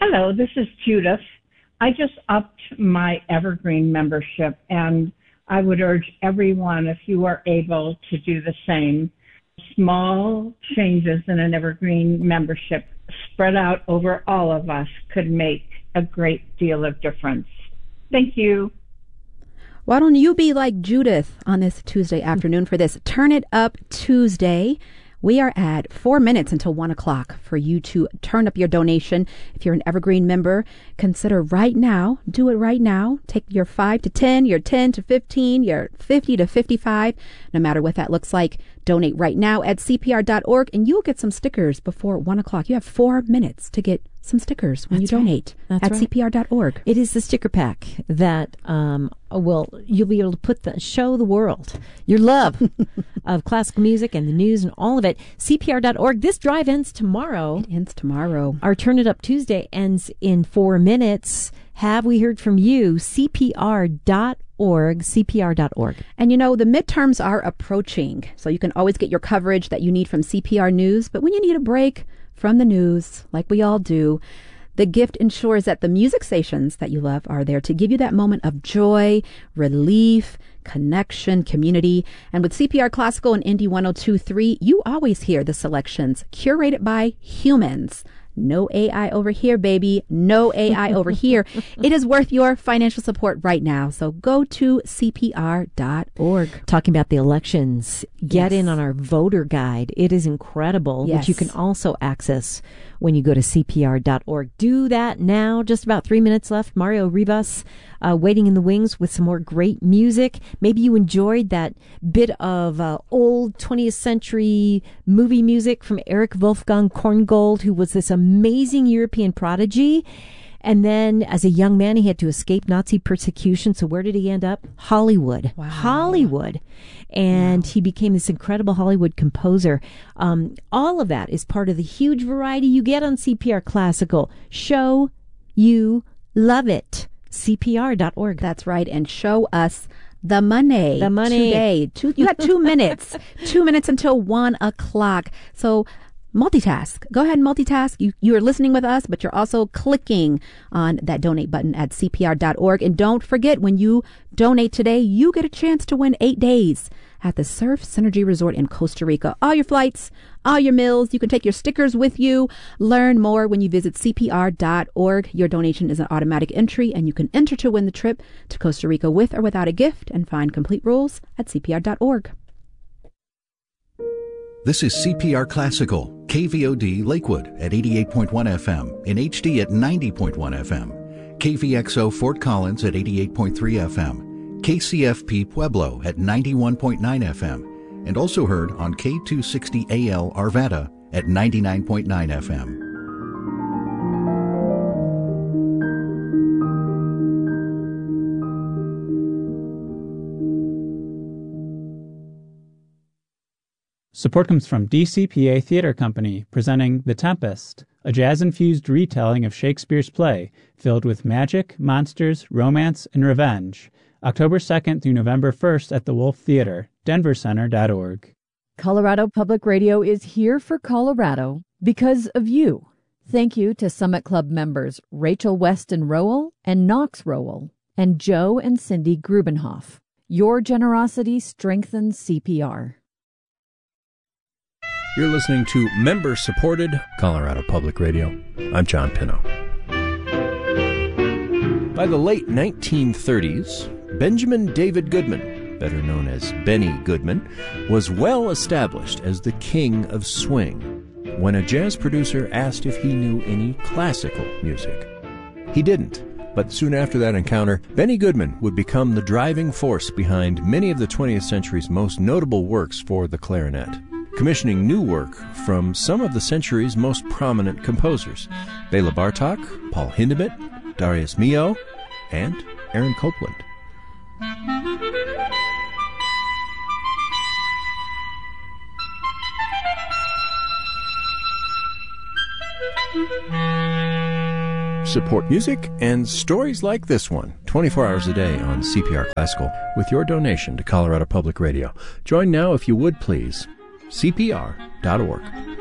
Hello, this is Judith. I just upped my Evergreen membership, and I would urge everyone, if you are able, to do the same. Small changes in an Evergreen membership spread out over all of us could make a great deal of difference. Thank you. Why don't you be like Judith on this Tuesday afternoon for this Turn It Up Tuesday? We are at 4 minutes until 1 o'clock for you to turn up your donation. If you're an Evergreen member, consider right now, do it right now. Take your 5 to 10, your 10 to 15, your 50 to 55, no matter what that looks like. Donate right now at CPR.org and you'll get some stickers before 1 o'clock. You have 4 minutes to get some stickers when you donate at CPR.org. It is the sticker pack that you'll be able to show the world your love of classical music and the news and all of it. CPR.org. This drive ends tomorrow. It ends tomorrow. Our Turn It Up Tuesday ends in 4 minutes. Have we heard from you? CPR.org. CPR.org. And you know, the midterms are approaching, so you can always get your coverage that you need from CPR News. But when you need a break from the news, like we all do, the gift ensures that the music stations that you love are there to give you that moment of joy, relief, connection, community. And with CPR Classical and Indie 102.3, you always hear the selections curated by humans. No AI over here, baby. No AI over here. It is worth your financial support right now. So go to CPR.org. Talking about the elections, get in on our voter guide. It is incredible, which you can also access when you go to CPR.org. Do that now. Just about 3 minutes left. Mario Rivas waiting in the wings with some more great music. Maybe you enjoyed that bit of old 20th century movie music from Erich Wolfgang Korngold, who was this amazing European prodigy. And then as a young man, he had to escape Nazi persecution. So where did he end up? Hollywood. Wow. Hollywood. And he became this incredible Hollywood composer. All of that is part of the huge variety you get on CPR Classical. Show you love it. CPR.org. That's right. And show us the money. The money. Today. You got 2 minutes. 2 minutes until 1 o'clock. So multitask. Go ahead and multitask. You are listening with us, but you're also clicking on that donate button at CPR.org. And don't forget, when you donate today, you get a chance to win 8 days at the Surf Synergy Resort in Costa Rica. All your flights, all your meals. You can take your stickers with you. Learn more when you visit CPR.org. Your donation is an automatic entry, and you can enter to win the trip to Costa Rica with or without a gift, and find complete rules at CPR.org. This is CPR Classical, KVOD Lakewood at 88.1 FM, in HD at 90.1 FM, KVXO Fort Collins at 88.3 FM, KCFP Pueblo at 91.9 FM, and also heard on K260AL Arvada at 99.9 FM. Support comes from DCPA Theater Company, presenting The Tempest, a jazz-infused retelling of Shakespeare's play, filled with magic, monsters, romance, and revenge. October 2nd through November 1st at the Wolf Theater, denvercenter.org. Colorado Public Radio is here for Colorado because of you. Thank you to Summit Club members Rachel Weston Rowell and Knox Rowell, and Joe and Cindy Grubenhoff. Your generosity strengthens CPR. You're listening to member-supported Colorado Public Radio. I'm John Pinno. By the late 1930s, Benjamin David Goodman, better known as Benny Goodman, was well established as the king of swing when a jazz producer asked if he knew any classical music. He didn't, but soon after that encounter, Benny Goodman would become the driving force behind many of the 20th century's most notable works for the clarinet, commissioning new work from some of the century's most prominent composers, Bela Bartok, Paul Hindemith, Darius Milhaud, and Aaron Copland. Support music and stories like this one 24 hours a day on CPR Classical with your donation to Colorado Public Radio. Join now if you would, please. CPR.org.